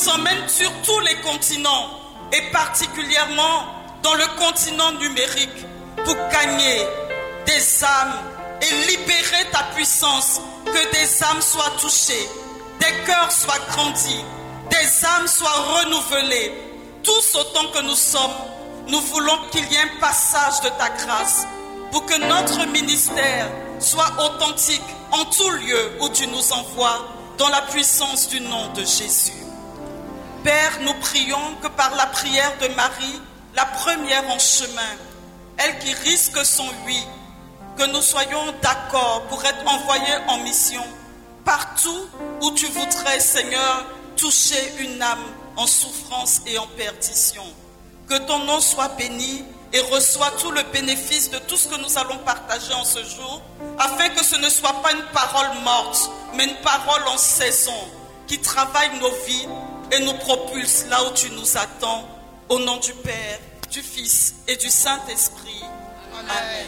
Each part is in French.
emmène sur tous les continents et particulièrement dans le continent numérique pour gagner des âmes et libérer ta puissance, que des âmes soient touchées, des cœurs soient grandis, des âmes soient renouvelées. Tous autant que nous sommes, nous voulons qu'il y ait un passage de ta grâce pour que notre ministère soit authentique en tout lieu où tu nous envoies, dans la puissance du nom de Jésus. Père, nous prions que par la prière de Marie, la première en chemin, elle qui risque son oui, que nous soyons d'accord pour être envoyés en mission partout où tu voudrais, Seigneur, toucher une âme en souffrance et en perdition. Que ton nom soit béni et reçois tout le bénéfice de tout ce que nous allons partager en ce jour, afin que ce ne soit pas une parole morte, mais une parole en saison, qui travaille nos vies et nous propulse là où tu nous attends. Au nom du Père, du Fils et du Saint-Esprit. Amen.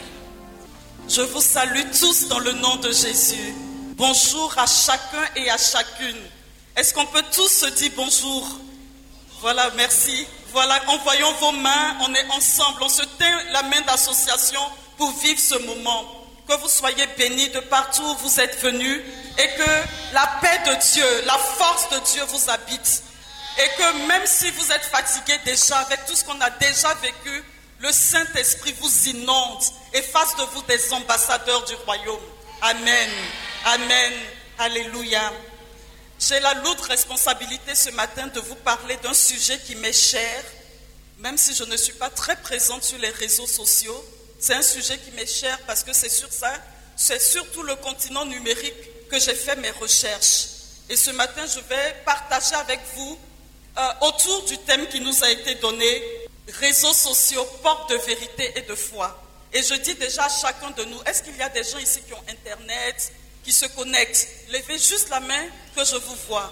Je vous salue tous dans le nom de Jésus. Bonjour à chacun et à chacune. Est-ce qu'on peut tous se dire bonjour? Voilà, merci. Voilà, envoyons vos mains, on est ensemble, on se tient la main d'association pour vivre ce moment. Que vous soyez bénis de partout où vous êtes venus et que la paix de Dieu, la force de Dieu vous habite. Et que même si vous êtes fatigués déjà avec tout ce qu'on a déjà vécu, le Saint-Esprit vous inonde et fasse de vous des ambassadeurs du royaume. Amen. Amen. Alléluia. J'ai la lourde responsabilité ce matin de vous parler d'un sujet qui m'est cher, même si je ne suis pas très présente sur les réseaux sociaux. C'est un sujet qui m'est cher parce que c'est sur ça, c'est surtout le continent numérique que j'ai fait mes recherches. Et ce matin, je vais partager avec vous autour du thème qui nous a été donné, réseaux sociaux, porte de vérité et de foi. Et je dis déjà à chacun de nous, est-ce qu'il y a des gens ici qui ont Internet, qui se connectent? Levez juste la main que je vous vois.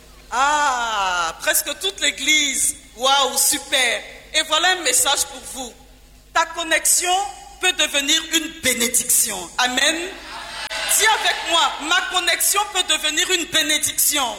Ah, presque toute l'église. Waouh, super. Et voilà un message pour vous. Ta connexion peut devenir une bénédiction. Amen. Dis avec moi, ma connexion peut devenir une bénédiction.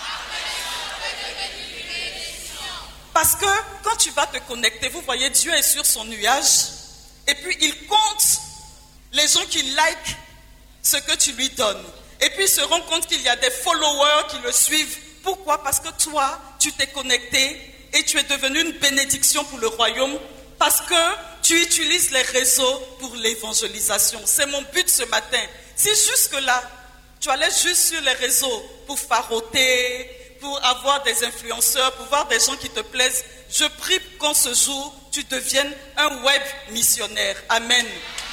Parce que quand tu vas te connecter, vous voyez, Dieu est sur son nuage. Et puis il compte les gens qui likent ce que tu lui donnes. Et puis il se rend compte qu'il y a des followers qui le suivent. Pourquoi? Parce que toi, tu t'es connecté et tu es devenu une bénédiction pour le royaume. Parce que tu utilises les réseaux pour l'évangélisation. C'est mon but ce matin. Si jusque-là, tu allais juste sur les réseaux pour faroter, pour avoir des influenceurs, pour voir des gens qui te plaisent, je prie qu'en ce jour, tu deviennes un web missionnaire. Amen.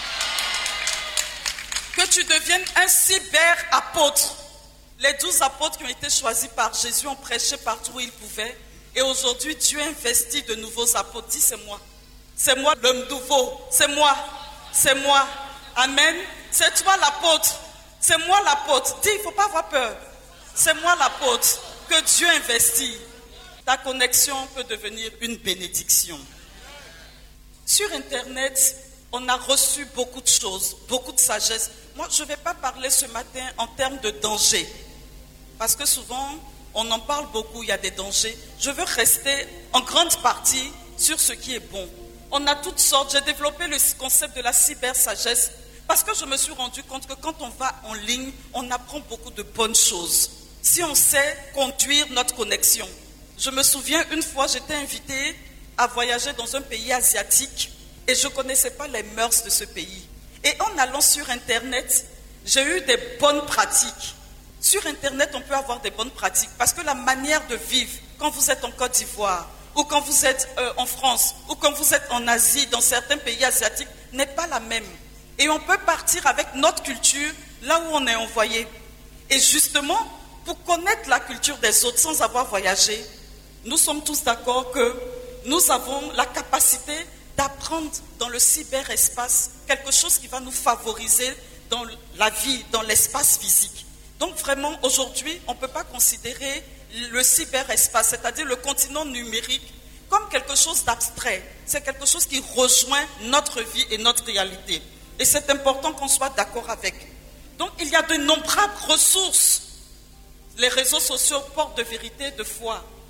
Que tu deviennes un cyber-apôtre. Les 12 apôtres qui ont été choisis par Jésus ont prêché partout où ils pouvaient. Et aujourd'hui, Dieu investit de nouveaux apôtres. Dis, c'est moi. C'est moi le nouveau. C'est moi. C'est moi. Amen. C'est toi l'apôtre. C'est moi l'apôtre. Dis, il ne faut pas avoir peur. C'est moi l'apôtre que Dieu investit. Ta connexion peut devenir une bénédiction. Sur Internet, on a reçu beaucoup de choses, beaucoup de sagesse. Moi, je ne vais pas parler ce matin en termes de danger. Parce que souvent, on en parle beaucoup, il y a des dangers. Je veux rester en grande partie sur ce qui est bon. On a toutes sortes. J'ai développé le concept de la cyber-sagesse parce que je me suis rendu compte que quand on va en ligne, on apprend beaucoup de bonnes choses. Si on sait conduire notre connexion. Je me souviens, une fois, j'étais invitée à voyager dans un pays asiatique et je ne connaissais pas les mœurs de ce pays. Et en allant sur Internet, j'ai eu des bonnes pratiques. Sur Internet, on peut avoir des bonnes pratiques parce que la manière de vivre, quand vous êtes en Côte d'Ivoire, ou quand vous êtes en France, ou quand vous êtes en Asie, dans certains pays asiatiques, n'est pas la même. Et on peut partir avec notre culture là où on est envoyé. Et justement, pour connaître la culture des autres sans avoir voyagé, nous sommes tous d'accord que nous avons la capacité d'apprendre dans le cyberespace quelque chose qui va nous favoriser dans la vie, dans l'espace physique. Donc vraiment, aujourd'hui, on ne peut pas considérer le cyberespace, c'est-à-dire le continent numérique, comme quelque chose d'abstrait. C'est quelque chose qui rejoint notre vie et notre réalité. Et c'est important qu'on soit d'accord avec. Donc, il y a de nombreuses ressources. Les réseaux sociaux portent de vérité et de foi.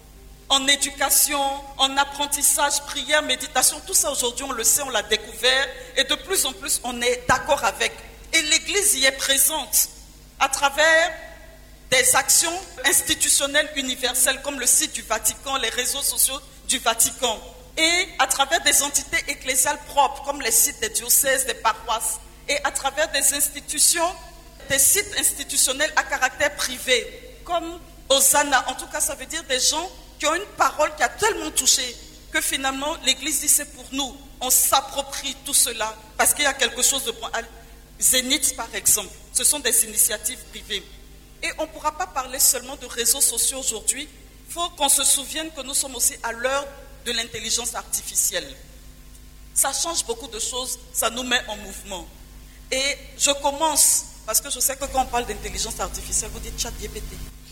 en éducation, en apprentissage, prière, méditation. Tout ça aujourd'hui, on le sait, on l'a découvert et de plus en plus, on est d'accord avec. Et l'Église y est présente à travers des actions institutionnelles universelles comme le site du Vatican, les réseaux sociaux du Vatican et à travers des entités ecclésiales propres comme les sites des diocèses, des paroisses et à travers des institutions, des sites institutionnels à caractère privé comme Hosanna. En tout cas, ça veut dire des gens qui ont une parole qui a tellement touché que finalement l'Église dit c'est pour nous. On s'approprie tout cela parce qu'il y a quelque chose de bon. Zénith par exemple, ce sont des initiatives privées. Et on ne pourra pas parler seulement de réseaux sociaux aujourd'hui. Il faut qu'on se souvienne que nous sommes aussi à l'heure de l'intelligence artificielle. Ça change beaucoup de choses, ça nous met en mouvement. Et je commence, parce que je sais que quand on parle d'intelligence artificielle, vous dites ChatGPT.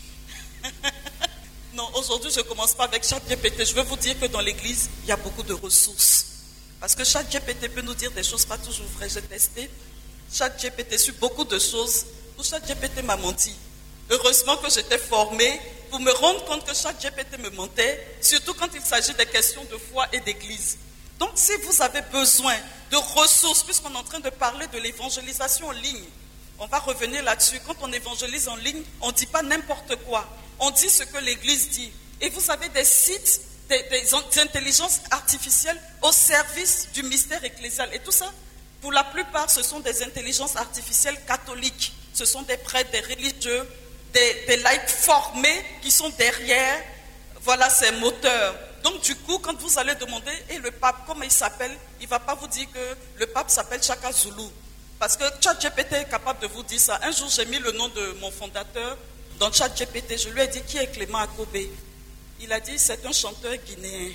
Non, aujourd'hui je ne commence pas avec ChatGPT. Je veux vous dire que dans l'église, il y a beaucoup de ressources. Parce que ChatGPT peut nous dire des choses pas toujours vraies. J'ai testé ChatGPT sur beaucoup de choses. Où ChatGPT m'a menti. Heureusement que j'étais formée pour me rendre compte que ChatGPT me mentait, surtout quand il s'agit des questions de foi et d'église. Donc si vous avez besoin de ressources, puisqu'on est en train de parler de l'évangélisation en ligne, on va revenir là-dessus. Quand on évangélise en ligne, on ne dit pas n'importe quoi. On dit ce que l'Église dit. Et vous avez des sites, des intelligences artificielles au service du mystère ecclésial. Et tout ça, pour la plupart, ce sont des intelligences artificielles catholiques. Ce sont des prêtres, des religieux, des laïcs formés qui sont derrière, voilà, ces moteurs. Donc du coup, quand vous allez demander, et le pape, comment il s'appelle, il ne va pas vous dire que le pape s'appelle Chaka Zulu. Parce que ChatGPT est capable de vous dire ça. Un jour, j'ai mis le nom de mon fondateur dans ChatGPT. Je lui ai dit, qui est Clément Akobé? Il a dit, c'est un chanteur guinéen.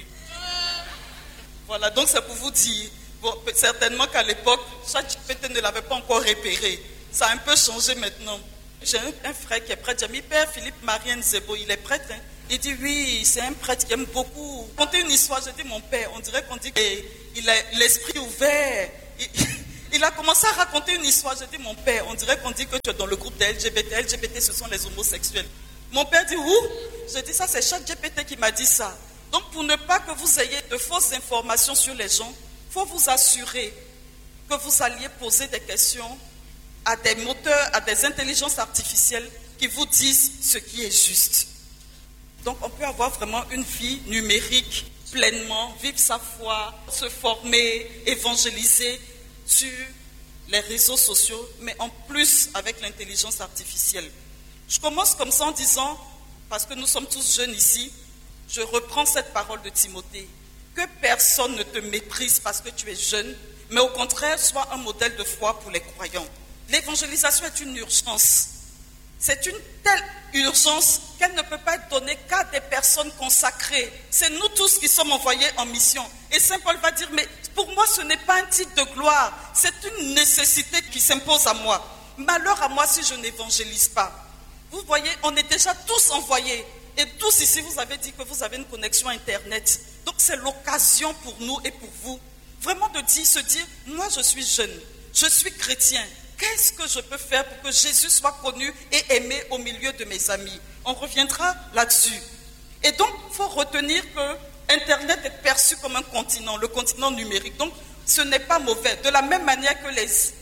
Voilà, donc c'est pour vous dire. Bon, certainement qu'à l'époque, ChatGPT ne l'avait pas encore repéré. Ça a un peu changé maintenant. J'ai un frère qui est prêtre. J'ai mis Père Philippe Marien Zebo, il est prêtre. Hein. Il dit, oui, c'est un prêtre qui aime beaucoup conter une histoire. J'ai dit, mon père, on dirait qu'on dit qu'il a l'esprit ouvert. Il a commencé à raconter une histoire. J'ai dit, mon père, on dirait qu'on dit que tu es dans le groupe des LGBT. LGBT, ce sont les homosexuels. Mon père dit, où? J'ai dit, ça, c'est ChatGPT qui m'a dit ça. Donc, pour ne pas que vous ayez de fausses informations sur les gens, il faut vous assurer que vous alliez poser des questions à des moteurs, à des intelligences artificielles qui vous disent ce qui est juste. Donc, on peut avoir vraiment une vie numérique pleinement, vivre sa foi, se former, évangéliser sur les réseaux sociaux, mais en plus avec l'intelligence artificielle. Je commence comme ça en disant, parce que nous sommes tous jeunes ici, je reprends cette parole de Timothée, que personne ne te méprise parce que tu es jeune, mais au contraire, sois un modèle de foi pour les croyants. L'évangélisation est une urgence. C'est une telle urgence qu'elle ne peut pas être donnée qu'à des personnes consacrées. C'est nous tous qui sommes envoyés en mission. Et Saint Paul va dire, mais pour moi, ce n'est pas un titre de gloire. C'est une nécessité qui s'impose à moi. Malheur à moi si je n'évangélise pas. Vous voyez, on est déjà tous envoyés. Et tous ici, vous avez dit que vous avez une connexion Internet. Donc c'est l'occasion pour nous et pour vous, vraiment de se dire, moi je suis jeune, je suis chrétien. Qu'est-ce que je peux faire pour que Jésus soit connu et aimé au milieu de mes amis? On reviendra là-dessus. Et donc, il faut retenir que Internet est perçu comme un continent, le continent numérique. Donc, ce n'est pas mauvais. De la même manière que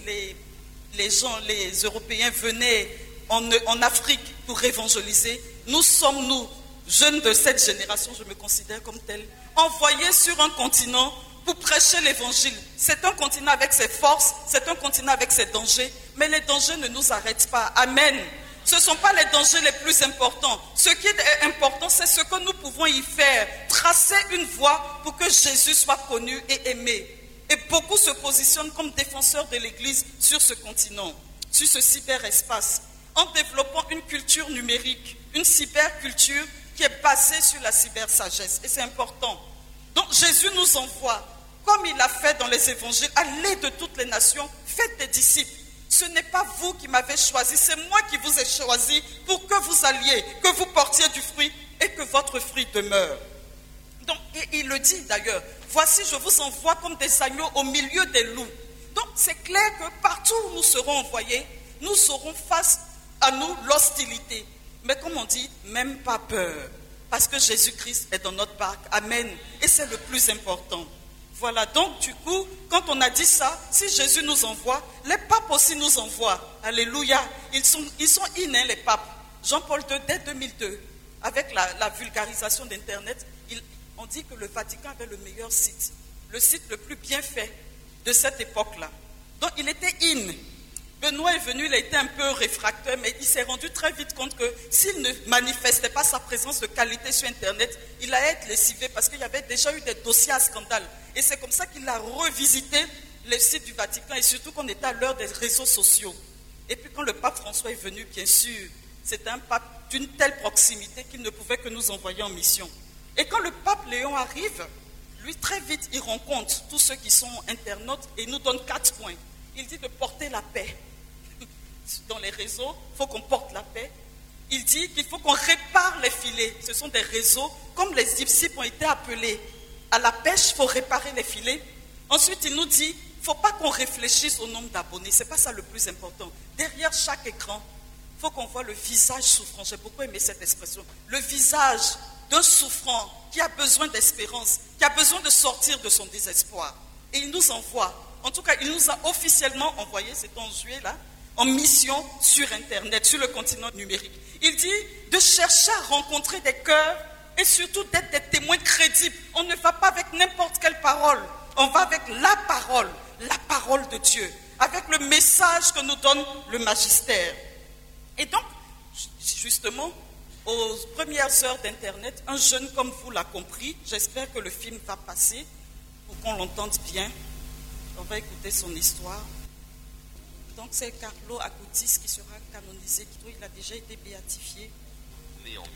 les gens, les Européens venaient en Afrique pour évangéliser, nous sommes, nous, jeunes de cette génération, je me considère comme tel, envoyés sur un continent pour prêcher l'évangile. C'est un continent avec ses forces, c'est un continent avec ses dangers, mais les dangers ne nous arrêtent pas. Amen. Ce ne sont pas les dangers les plus importants. Ce qui est important, c'est ce que nous pouvons y faire. Tracer une voie pour que Jésus soit connu et aimé. Et beaucoup se positionnent comme défenseurs de l'Église sur ce continent, sur ce cyberespace, en développant une culture numérique, une cyberculture qui est basée sur la cybersagesse. Et c'est important. Donc Jésus nous envoie, comme il a fait dans les évangiles, allez de toutes les nations, faites des disciples. Ce n'est pas vous qui m'avez choisi, c'est moi qui vous ai choisi pour que vous alliez, que vous portiez du fruit et que votre fruit demeure. Donc, et il le dit d'ailleurs, voici je vous envoie comme des agneaux au milieu des loups. Donc c'est clair que partout où nous serons envoyés, nous aurons face à nous l'hostilité. Mais comme on dit, même pas peur. parce que Jésus-Christ est dans notre barque. Amen. Et c'est le plus important. Voilà, donc du coup, quand on a dit ça, si Jésus nous envoie, les papes aussi nous envoient. Alléluia. Ils sont innés, les papes. Jean-Paul II, dès 2002, avec la vulgarisation d'Internet, on dit que le Vatican avait le meilleur site, le site le plus bien fait de cette époque-là. Donc il était in. Benoît est venu, il a été un peu réfractaire, mais il s'est rendu très vite compte que s'il ne manifestait pas sa présence de qualité sur Internet, il allait être lessivé parce qu'il y avait déjà eu des dossiers à scandale. Et c'est comme ça qu'il a revisité le site du Vatican et surtout qu'on était à l'heure des réseaux sociaux. Et puis quand le pape François est venu, bien sûr, c'était un pape d'une telle proximité qu'il ne pouvait que nous envoyer en mission. Et quand le pape Léon arrive, lui très vite il rencontre tous ceux qui sont internautes et il nous donne 4 points. Il dit de porter la paix. Dans les réseaux, il faut qu'on porte la paix. Il dit qu'il faut qu'on répare les filets. Ce sont des réseaux, comme les disciples ont été appelés à la pêche, il faut réparer les filets. Ensuite, il nous dit, il ne faut pas qu'on réfléchisse au nombre d'abonnés. Ce n'est pas ça le plus important. Derrière chaque écran, il faut qu'on voit le visage souffrant. J'ai beaucoup aimé cette expression. Le visage d'un souffrant qui a besoin d'espérance, qui a besoin de sortir de son désespoir. Et il nous envoie. En tout cas, il nous a officiellement envoyé, c'est en juillet là, en mission sur Internet, sur le continent numérique. Il dit de chercher à rencontrer des cœurs et surtout d'être des témoins crédibles. On ne va pas avec n'importe quelle parole, on va avec la parole de Dieu, avec le message que nous donne le magistère. Et donc, justement, aux premières heures d'Internet, un jeune comme vous l'a compris, j'espère que le film va passer pour qu'on l'entende bien. On va écouter son histoire. Donc c'est Carlo Acutis qui sera canonisé. Il a déjà été béatifié. Né en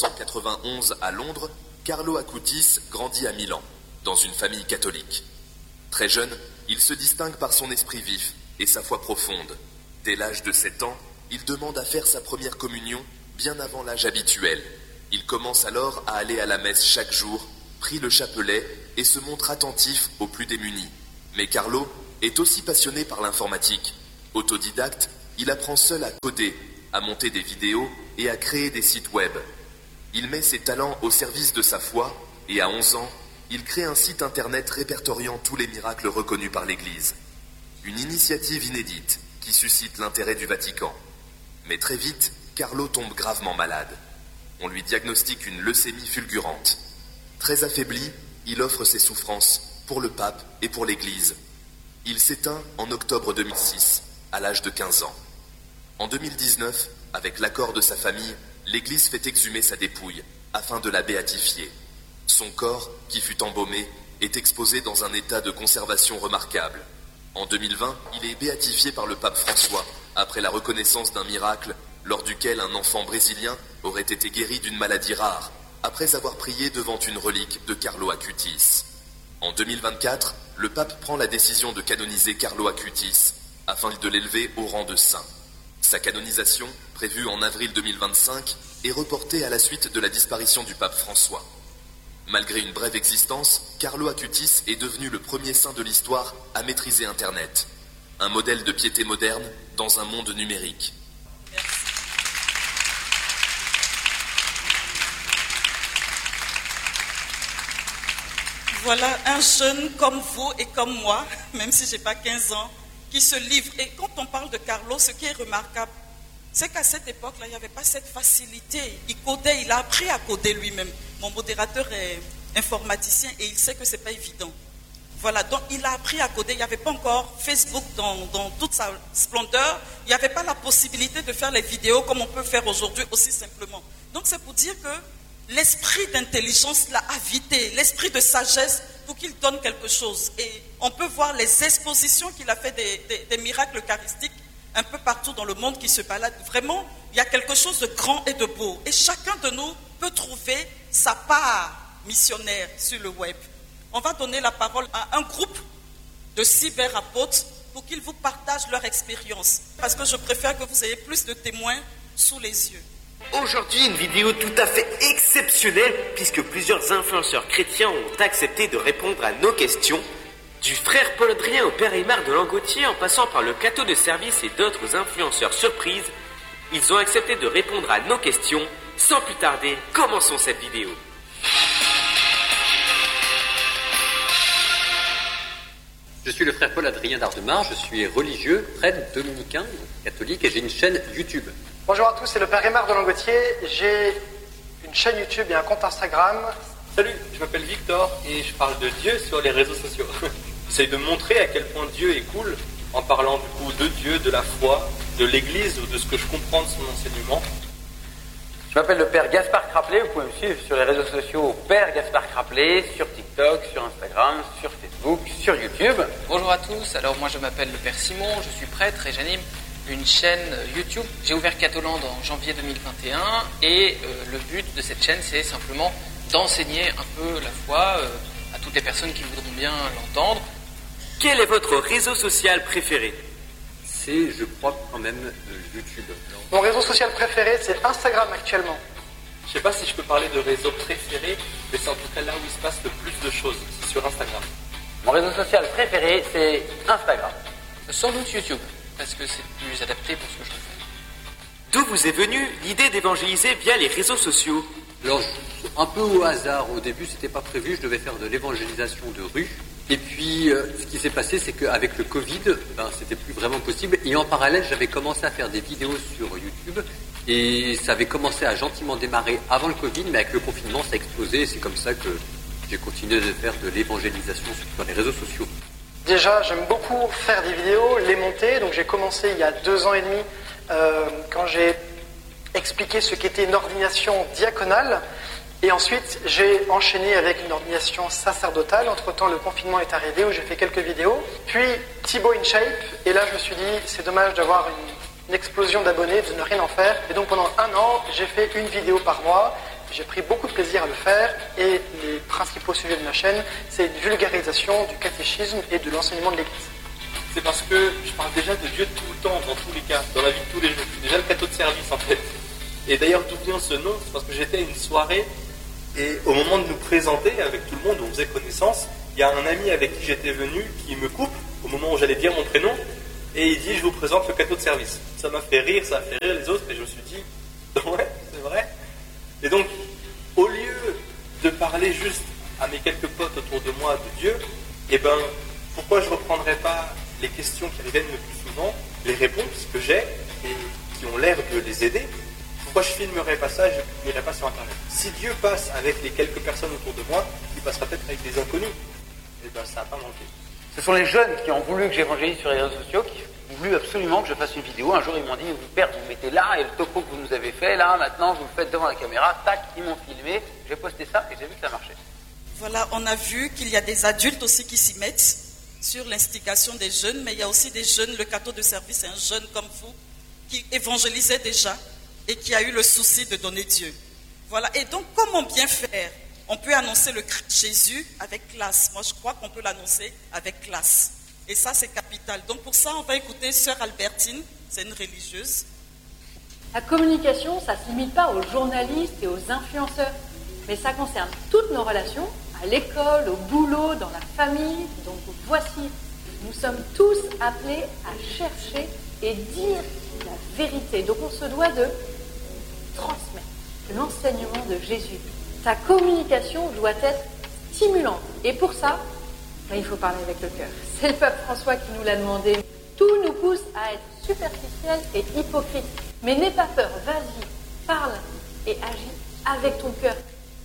1991 à Londres, Carlo Acutis grandit à Milan, dans une famille catholique. Très jeune, il se distingue par son esprit vif et sa foi profonde. Dès l'âge de 7 ans, il demande à faire sa première communion bien avant l'âge habituel. Il commence alors à aller à la messe chaque jour, prie le chapelet et se montre attentif aux plus démunis. Mais Carlo est aussi passionné par l'informatique. Autodidacte, il apprend seul à coder, à monter des vidéos et à créer des sites web. Il met ses talents au service de sa foi et à 11 ans, il crée un site internet répertoriant tous les miracles reconnus par l'Église. Une initiative inédite qui suscite l'intérêt du Vatican. Mais très vite, Carlo tombe gravement malade. On lui diagnostique une leucémie fulgurante. Très affaibli, il offre ses souffrances pour le pape et pour l'Église. Il s'éteint en octobre 2006. À l'âge de 15 ans. En 2019, avec l'accord de sa famille, l'Église fait exhumer sa dépouille afin de la béatifier. Son corps, qui fut embaumé, est exposé dans un état de conservation remarquable. En 2020, il est béatifié par le pape François après la reconnaissance d'un miracle lors duquel un enfant brésilien aurait été guéri d'une maladie rare après avoir prié devant une relique de Carlo Acutis. En 2024, le pape prend la décision de canoniser Carlo Acutis afin de l'élever au rang de saint. Sa canonisation, prévue en avril 2025, est reportée à la suite de la disparition du pape François. Malgré une brève existence, Carlo Acutis est devenu le premier saint de l'histoire à maîtriser Internet. Un modèle de piété moderne dans un monde numérique. Merci. Voilà un jeune comme vous et comme moi, même si je n'ai pas 15 ans, qui se livre. Et quand on parle de Carlo, ce qui est remarquable, c'est qu'à cette époque-là, il n'y avait pas cette facilité. Il codait, il a appris à coder lui-même. Mon modérateur est informaticien et il sait que ce n'est pas évident. Voilà, donc il a appris à coder. Il n'y avait pas encore Facebook dans toute sa splendeur. Il n'y avait pas la possibilité de faire les vidéos comme on peut faire aujourd'hui aussi simplement. Donc c'est pour dire que l'esprit d'intelligence l'a invité, l'esprit de sagesse pour qu'il donne quelque chose. Et on peut voir les expositions qu'il a fait des miracles eucharistiques un peu partout dans le monde qui se baladent. Vraiment, il y a quelque chose de grand et de beau. Et chacun de nous peut trouver sa part missionnaire sur le web. On va donner la parole à un groupe de cyberapôtres pour qu'ils vous partagent leur expérience. Parce que je préfère que vous ayez plus de témoins sous les yeux. Aujourd'hui, une vidéo tout à fait exceptionnelle puisque plusieurs influenceurs chrétiens ont accepté de répondre à nos questions. Du frère Paul Adrien au père Aymar de Langotier en passant par le cateau de service et d'autres influenceurs surprises, ils ont accepté de répondre à nos questions Sans plus tarder, commençons cette vidéo. Je suis le frère Paul Adrien d'Ardemar, je suis religieux, prêtre dominicain, catholique, et j'ai une chaîne YouTube. Bonjour à tous, c'est le Père Aymar de Langotier. J'ai une chaîne YouTube et un compte Instagram. Salut, je m'appelle Victor et je parle de Dieu sur les réseaux sociaux. J'essaie de montrer à quel point Dieu est cool en parlant du coup de Dieu, de la foi, de l'Église ou de ce que je comprends de son enseignement. Je m'appelle le Père Gaspard Craplet, vous pouvez me suivre sur les réseaux sociaux Père Gaspard Craplet, sur TikTok, sur Instagram, sur Facebook, sur YouTube. Bonjour à tous, alors moi je m'appelle le Père Simon, je suis prêtre et j'anime une chaîne YouTube. J'ai ouvert Catholand en janvier 2021 et le but de cette chaîne c'est simplement d'enseigner un peu la foi à toutes les personnes qui voudront bien l'entendre. Quel est votre réseau social préféré? C'est, je crois, quand même YouTube. Mon réseau social préféré, c'est Instagram actuellement. Je sais pas si je peux parler de réseau préféré, mais c'est en tout cas là où il se passe le plus de choses, c'est sur Instagram. Mon réseau social préféré, c'est Instagram. Sans doute YouTube, parce que c'est plus adapté pour ce que je fais. D'où vous est venue l'idée d'évangéliser via les réseaux sociaux? Alors, un peu au hasard, au début, c'était pas prévu, je devais faire de l'évangélisation de rue. Et puis, ce qui s'est passé, c'est qu'avec le Covid, c'était plus vraiment possible. Et en parallèle, j'avais commencé à faire des vidéos sur YouTube. Et ça avait commencé à gentiment démarrer avant le Covid, mais avec le confinement, ça a explosé. Et c'est comme ça que j'ai continué de faire de l'évangélisation sur les réseaux sociaux. Déjà, j'aime beaucoup faire des vidéos, les monter. Donc j'ai commencé il y a 2 ans et demi quand j'ai expliqué ce qu'était une ordination diaconale. Et ensuite, j'ai enchaîné avec une ordination sacerdotale. Entre-temps, le confinement est arrivé où j'ai fait quelques vidéos. Puis Thibaut InShape. Et là, je me suis dit, c'est dommage d'avoir une explosion d'abonnés, de ne rien en faire. Et donc pendant 1 an, j'ai fait une vidéo par mois. J'ai pris beaucoup de plaisir à le faire. Et les principaux sujets de ma chaîne, c'est une vulgarisation du catéchisme et de l'enseignement de l'Église. C'est parce que je parle déjà de Dieu tout le temps, dans tous les cas, dans la vie de tous les jours. Déjà le cateau de service en fait. Et d'ailleurs, d'où vient ce nom? C'est parce que j'étais à une soirée. Et au moment de nous présenter avec tout le monde, on faisait connaissance, il y a un ami avec qui j'étais venu qui me coupe au moment où j'allais dire mon prénom et il dit je vous présente le cateau de service. Ça m'a fait rire, ça a fait rire les autres et je me suis dit ouais c'est vrai. Et donc au lieu de parler juste à mes quelques potes autour de moi de Dieu, pourquoi je ne reprendrais pas les questions qui reviennent le plus souvent, les réponses que j'ai et qui ont l'air de les aider? Pourquoi je filmerais pas ça et je ne publierais pas sur Internet? Si Dieu passe avec les quelques personnes autour de moi, il passera peut-être avec des inconnus. Et ça n'a pas manqué. Ce sont les jeunes qui ont voulu que j'évangélise sur les réseaux sociaux, qui ont voulu absolument que je fasse une vidéo. Un jour, ils m'ont dit, Père, vous mettez là, et le topo que vous nous avez fait, là, maintenant, vous le faites devant la caméra, tac, ils m'ont filmé, j'ai posté ça et j'ai vu que ça marchait. Voilà, on a vu qu'il y a des adultes aussi qui s'y mettent sur l'instigation des jeunes, mais il y a aussi des jeunes, le cateau de service, c'est un jeune comme vous, qui évangélisait déjà et qui a eu le souci de donner Dieu. Voilà, et donc comment bien faire? On peut annoncer le Christ Jésus avec classe. Moi, je crois qu'on peut l'annoncer avec classe. Et ça, c'est capital. Donc pour ça, on va écouter Sœur Albertine, c'est une religieuse. La communication, ça ne se limite pas aux journalistes et aux influenceurs, mais ça concerne toutes nos relations, à l'école, au boulot, dans la famille. Donc voici, nous sommes tous appelés à chercher et dire la vérité. Donc on se doit de transmettre l'enseignement de Jésus. Ta communication doit être stimulante. Et pour ça, il faut parler avec le cœur. C'est le pape François qui nous l'a demandé. Tout nous pousse à être superficiel et hypocrite. Mais n'aie pas peur, vas-y, parle et agis avec ton cœur.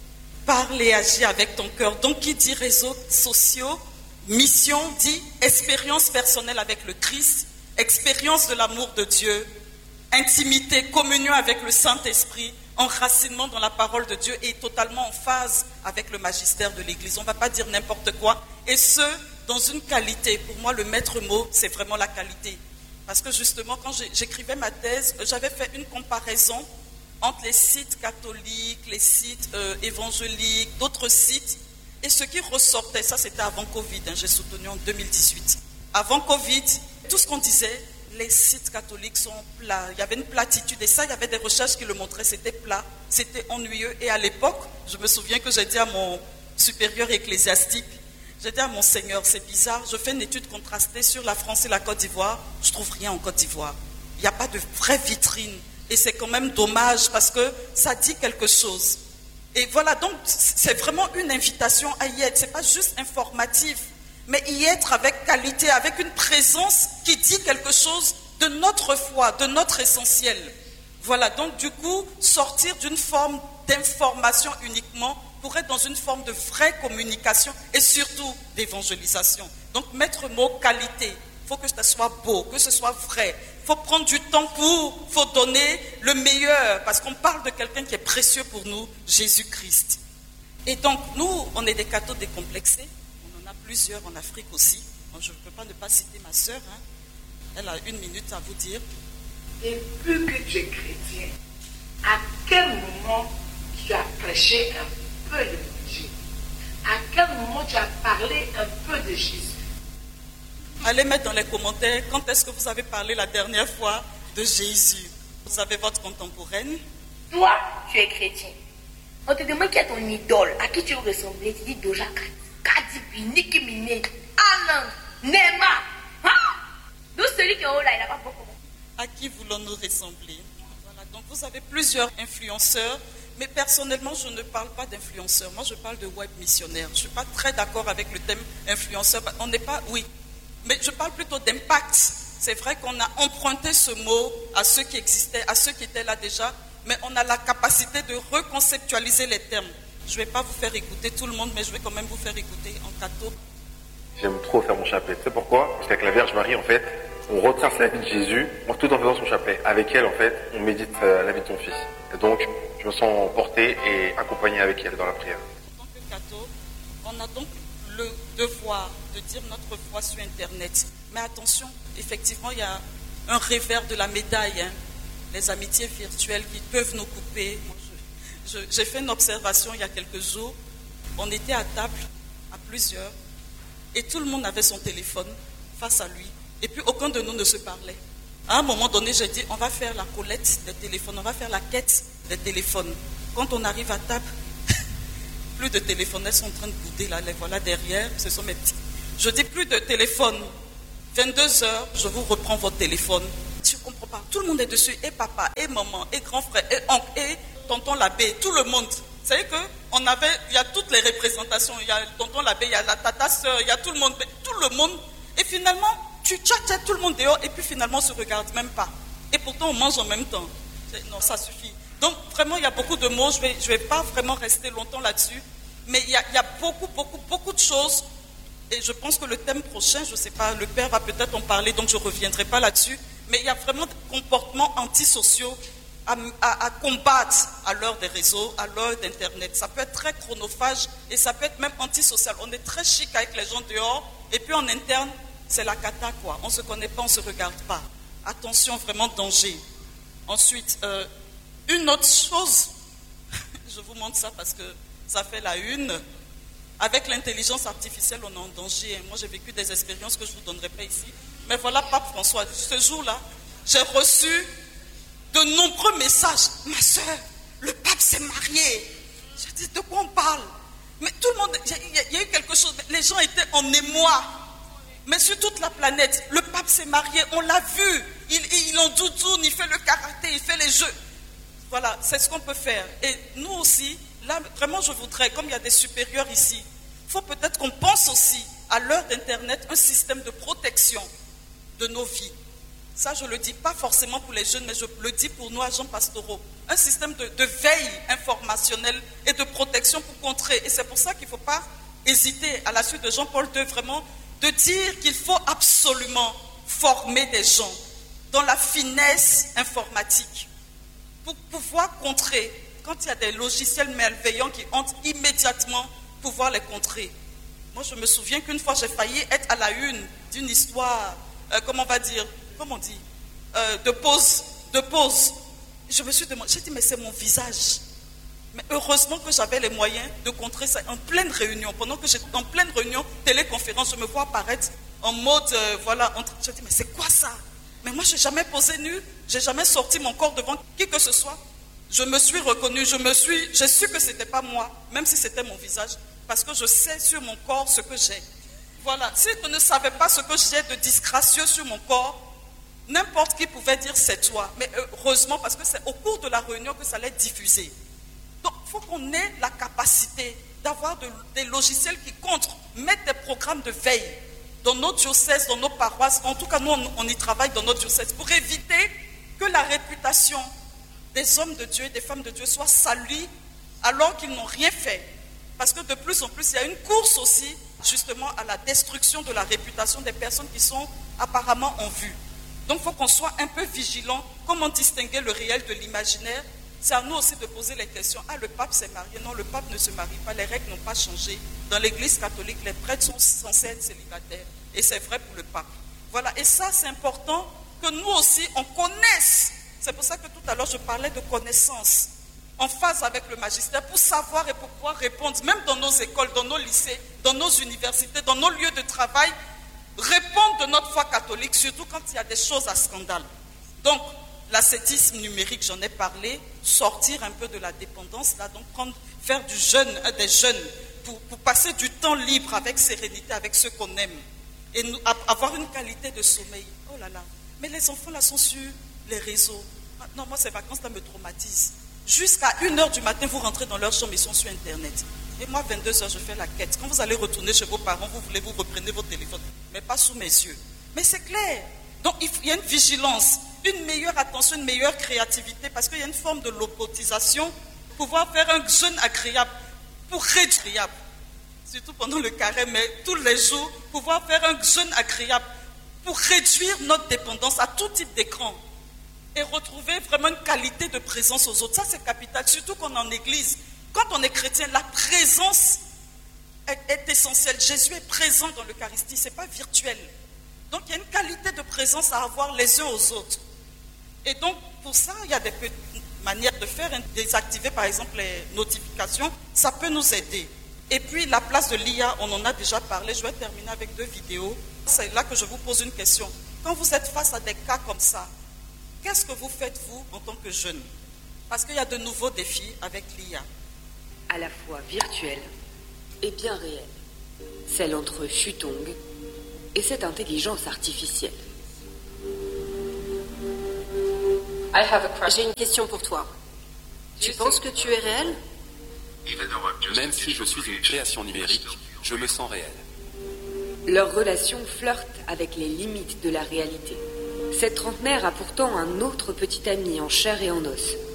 Parle et agis avec ton cœur. Donc qui dit réseaux sociaux, mission dit expérience personnelle avec le Christ, expérience de l'amour de Dieu, intimité, communion avec le Saint-Esprit, enracinement dans la parole de Dieu et totalement en phase avec le magistère de l'Église. On ne va pas dire n'importe quoi. Et ce, dans une qualité. Pour moi, le maître mot, c'est vraiment la qualité. Parce que justement, quand j'écrivais ma thèse, j'avais fait une comparaison entre les sites catholiques, les sites évangéliques, d'autres sites. Et ce qui ressortait, ça c'était avant Covid, j'ai soutenu en 2018. Avant Covid, tout ce qu'on disait, les sites catholiques sont plats. Il y avait une platitude et ça, il y avait des recherches qui le montraient, c'était plat, c'était ennuyeux. Et à l'époque, je me souviens que j'ai dit à mon supérieur ecclésiastique, j'ai dit à mon Seigneur, c'est bizarre, je fais une étude contrastée sur la France et la Côte d'Ivoire, je ne trouve rien en Côte d'Ivoire. Il n'y a pas de vraie vitrine Et c'est quand même dommage parce que ça dit quelque chose. Et voilà, donc c'est vraiment une invitation à y être. Ce n'est pas juste informatif, mais y être avec qualité, avec une présence qui dit quelque chose de notre foi, de notre essentiel. Voilà, donc du coup, sortir d'une forme d'information uniquement pour être dans une forme de vraie communication et surtout d'évangélisation. Donc mettre le mot qualité, il faut que ce soit beau, que ce soit vrai. Il faut prendre du temps il faut donner le meilleur, parce qu'on parle de quelqu'un qui est précieux pour nous, Jésus-Christ. Et donc nous, on est des cathos décomplexés, on en a plusieurs en Afrique aussi. Donc, je ne peux pas ne pas citer ma sœur, hein. Elle a 1 minute à vous dire. Depuis que tu es chrétien, à quel moment tu as prêché un peu de Jésus? À quel moment tu as parlé un peu de Jésus? Allez mettre dans les commentaires quand est-ce que vous avez parlé la dernière fois de Jésus. Vous avez votre contemporaine. Toi, tu es chrétien. On te demande qui est ton idole, à qui tu veux ressembler. Tu dis Doja Cat, Cardi B, Nicki Minaj, Alan, Neymar. Hein? D'où celui qui est haut là, il n'a pas beaucoup. À qui voulons-nous ressembler? Voilà, donc vous avez plusieurs influenceurs, mais personnellement, je ne parle pas d'influenceurs. Moi, je parle de web missionnaires. Je ne suis pas très d'accord avec le thème influenceur. On n'est pas, oui, mais je parle plutôt d'impact. C'est vrai qu'on a emprunté ce mot à ceux qui existaient, à ceux qui étaient là déjà, mais on a la capacité de reconceptualiser les termes. Je ne vais pas vous faire écouter tout le monde, mais je vais quand même vous faire écouter en catho. J'aime trop faire mon chapelet. Tu sais pourquoi? Parce qu'avec la Vierge Marie, en fait, on retrace la vie de Jésus, tout en faisant son chapelet. Avec elle, en fait, on médite la vie de son fils. Et donc, je me sens porté et accompagné avec elle dans la prière. En tant que catho, on a donc le devoir de dire notre foi sur Internet. Mais attention, effectivement, il y a un revers de la médaille. Hein. Les amitiés virtuelles qui peuvent nous couper. Moi, j'ai fait une observation il y a quelques jours. On était à table, à plusieurs, et tout le monde avait son téléphone face à lui. Et puis aucun de nous ne se parlait. À un moment donné, j'ai dit, on va faire la collecte des téléphones, on va faire la quête des téléphones. Quand on arrive à table, plus de téléphones, elles sont en train de bouder là, les voilà derrière, ce sont mes petits. Je dis plus de téléphone. 22h, je vous reprends votre téléphone. Je ne comprends pas. Tout le monde est dessus, et papa, et maman, et grand frère, et oncle, et tonton l'abbé, tout le monde. Vous savez il y a toutes les représentations, il y a tonton l'abbé, il y a la tata sœur, il y a tout le monde. Et finalement, tu tchatches tout le monde dehors, et puis finalement, on ne se regarde même pas. Et pourtant, on mange en même temps. Non, ça suffit. Donc, vraiment, il y a beaucoup de mots, je vais pas vraiment rester longtemps là-dessus, mais il y a beaucoup de choses. Et je pense que le thème prochain, je ne sais pas, le père va peut-être en parler, donc je ne reviendrai pas là-dessus. Mais il y a vraiment des comportements antisociaux à combattre à l'heure des réseaux, à l'heure d'Internet. Ça peut être très chronophage et ça peut être même antisocial. On est très chic avec les gens dehors et puis en interne, c'est la cata quoi. On ne se connaît pas, on ne se regarde pas. Attention, vraiment danger. Ensuite, une autre chose, je vous montre ça parce que ça fait la une. Avec l'intelligence artificielle, on est en danger. Moi, j'ai vécu des expériences que je ne vous donnerai pas ici. Mais voilà, Pape François, ce jour-là, j'ai reçu de nombreux messages. Ma soeur, le pape s'est marié. Je dis, de quoi on parle? Mais tout le monde, il y a eu quelque chose. Les gens étaient en émoi. Mais sur toute la planète, le pape s'est marié. On l'a vu. Il en doudoune, il fait le karaté, il fait les jeux. Voilà, c'est ce qu'on peut faire. Et nous aussi, là, vraiment, je voudrais, comme il y a des supérieurs ici, il faut peut-être qu'on pense aussi, à l'heure d'Internet, un système de protection de nos vies. Ça, je ne le dis pas forcément pour les jeunes, mais je le dis pour nous, agents pastoraux. Un système de veille informationnelle et de protection pour contrer. Et c'est pour ça qu'il ne faut pas hésiter, à la suite de Jean-Paul II, vraiment, de dire qu'il faut absolument former des gens dans la finesse informatique pour pouvoir contrer. Quand il y a des logiciels malveillants qui entrent immédiatement, pouvoir les contrer. Moi, je me souviens qu'une fois, j'ai failli être à la une d'une histoire, comment on dit, de pause. Je me suis demandé, j'ai dit, mais c'est mon visage. Mais heureusement que j'avais les moyens de contrer ça en pleine réunion. Pendant que j'étais en pleine réunion, téléconférence, je me vois apparaître en mode, je dis, mais c'est quoi ça? Mais moi, je n'ai jamais posé nu, je n'ai jamais sorti mon corps devant qui que ce soit. Je me suis reconnue, j'ai su que ce n'était pas moi, même si c'était mon visage, parce que je sais sur mon corps ce que j'ai. Voilà, si je ne savais pas ce que j'ai de disgracieux sur mon corps, n'importe qui pouvait dire c'est toi. Mais heureusement, parce que c'est au cours de la réunion que ça allait diffuser. Donc, il faut qu'on ait la capacité d'avoir des logiciels qui comptent, mettre des programmes de veille dans nos diocèses, dans nos paroisses. En tout cas, nous, on y travaille dans nos diocèses pour éviter que la réputation des hommes de Dieu et des femmes de Dieu soit salie alors qu'ils n'ont rien fait. Parce que de plus en plus, il y a une course aussi, justement, à la destruction de la réputation des personnes qui sont apparemment en vue. Donc, il faut qu'on soit un peu vigilant. Comment distinguer le réel de l'imaginaire? C'est à nous aussi de poser les questions. Ah, le pape s'est marié. Non, le pape ne se marie pas. Les règles n'ont pas changé. Dans l'église catholique, les prêtres sont censés être célibataires. Et c'est vrai pour le pape. Voilà. Et ça, c'est important que nous aussi, on connaisse. C'est pour ça que tout à l'heure, je parlais de connaissance. En phase avec le magistère, pour savoir et pour pouvoir répondre, même dans nos écoles, dans nos lycées, dans nos universités, dans nos lieux de travail, répondre de notre foi catholique, surtout quand il y a des choses à scandale. Donc, l'ascétisme numérique, j'en ai parlé, sortir un peu de la dépendance, là, donc faire du jeûne, des jeûnes, pour passer du temps libre avec sérénité, avec ceux qu'on aime, et avoir une qualité de sommeil. Oh là là, mais les enfants là sont sur les réseaux. Non, moi ces vacances là me traumatisent. Jusqu'à 1h du matin, vous rentrez dans leur chambre, ils sont sur Internet. Et moi, 22h, je fais la quête. Quand vous allez retourner chez vos parents, vous reprenez vos téléphones, mais pas sous mes yeux. Mais c'est clair. Donc, il y a une vigilance, une meilleure attention, une meilleure créativité, parce qu'il y a une forme de lobotisation, pouvoir faire un jeûne agréable, pour réduire, surtout pendant le carême, mais tous les jours, pouvoir faire un jeûne agréable, pour réduire notre dépendance à tout type d'écran. Et retrouver vraiment une qualité de présence aux autres. Ça, c'est capital, surtout quand on est en église. Quand on est chrétien, la présence est essentielle. Jésus est présent dans l'Eucharistie, ce n'est pas virtuel. Donc, il y a une qualité de présence à avoir les uns aux autres. Et donc, pour ça, il y a des petites manières de faire. Désactiver, par exemple, les notifications, ça peut nous aider. Et puis, la place de l'IA, on en a déjà parlé. Je vais terminer avec 2 vidéos. C'est là que je vous pose une question. Quand vous êtes face à des cas comme ça, qu'est-ce que vous faites, vous, en tant que jeune? Parce qu'il y a de nouveaux défis avec l'IA. À la fois virtuelle et bien réelle. Celle entre Shutong et cette intelligence artificielle. J'ai une question pour toi. Tu penses que tu es réel? Même si je suis une création numérique, je me sens réel. Leur relation flirte avec les limites de la réalité. Cette trentenaire a pourtant un autre petit ami en chair et en os.